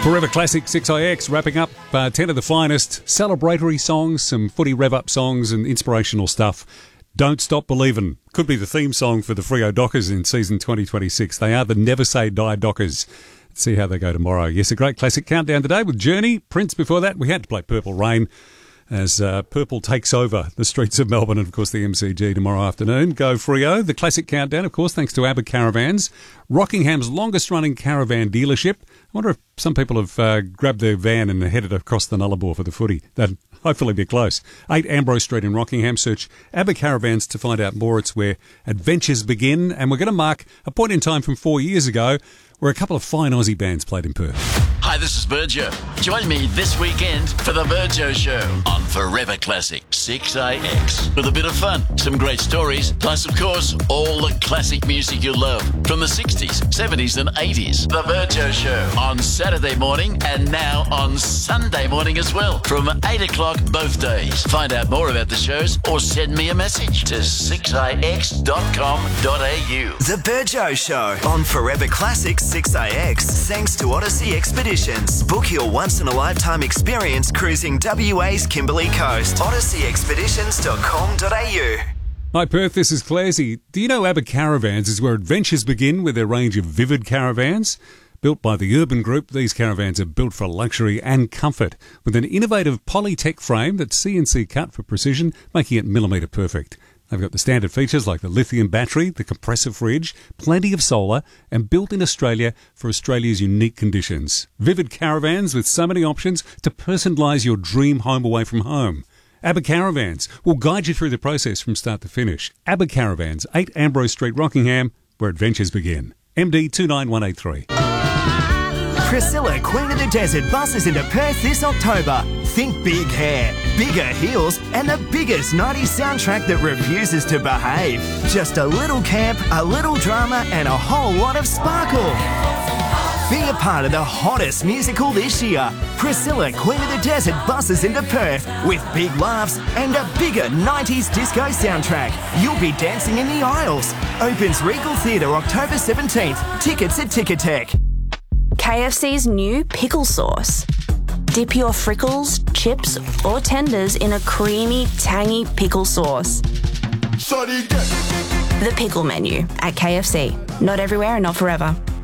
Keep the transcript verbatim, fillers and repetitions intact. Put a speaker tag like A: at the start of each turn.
A: Forever Classic six I X wrapping up uh, ten of the finest celebratory songs, some footy rev-up songs and inspirational stuff. Don't Stop Believin' could be the theme song for the Freo Dockers in season twenty twenty-six. They are the Never Say Die Dockers. Let's see how they go tomorrow. Yes, a great classic countdown today with Journey, Prince before that. We had to play Purple Rain as uh, Purple takes over the streets of Melbourne and, of course, the M C G tomorrow afternoon. Go Freo. The classic countdown, of course, thanks to ABBA Caravans, Rockingham's longest-running caravan dealership. I wonder if some people have uh, grabbed their van and headed across the Nullarbor for the footy. That'd hopefully be close. eight Ambrose Street in Rockingham. Search ABBA Caravans to find out more. It's where adventures begin. And we're going to mark a point in time from four years ago where a couple of fine Aussie bands played in Perth.
B: Hi, this is Virgio. Join me this weekend for the Virgio Show on Forever Classic six A X. With a bit of fun, some great stories, plus, of course, all the classic music you love from the sixties, seventies and eighties. The Virgio Show on Saturday morning and now on Sunday morning as well from eight o'clock both days. Find out more about the shows or send me a message to six a x dot com dot a u.
C: The Virgio Show on Forever Classic six A X, thanks to Odyssey Expeditions. Book your once-in-a-lifetime experience cruising W A's Kimberley Coast. odyssey expeditions dot com dot a u.
A: Hi Perth, this is Clarsey. Do you know ABBA Caravans is where adventures begin with their range of Vivid caravans? Built by the Urban Group, these caravans are built for luxury and comfort with an innovative Polytech frame that's C N C cut for precision, making it millimetre perfect. They've got the standard features like the lithium battery, the compressor fridge, plenty of solar, and built in Australia for Australia's unique conditions. Vivid caravans with so many options to personalise your dream home away from home. ABBA Caravans will guide you through the process from start to finish. ABBA Caravans, eight Ambrose Street, Rockingham, where adventures begin. M D two nine one eight three.
C: Priscilla, Queen of the Desert, buses into Perth this October. Think big hair, bigger heels, and the biggest nineties soundtrack that refuses to behave. Just a little camp, a little drama, and a whole lot of sparkle. Be a part of the hottest musical this year. Priscilla, Queen of the Desert, buses into Perth with big laughs and a bigger nineties disco soundtrack. You'll be dancing in the aisles. Opens Regal Theatre October seventeenth. Tickets at Ticketek.
D: K F C's new pickle sauce. Dip your frickles, chips or tenders in a creamy, tangy pickle sauce. The pickle menu at K F C. Not everywhere and not forever.